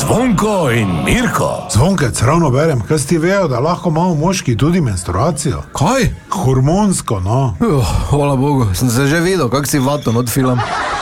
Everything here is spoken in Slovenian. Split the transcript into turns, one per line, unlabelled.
Zvonko in Mirko.
Zvonkec, ravno berem, kaj ti vejo, da lahko imamo moški tudi menstruacijo?
Kaj?
Hormonsko, no.
Hvala Bogu, sem se že videl, kak si vato odfilam.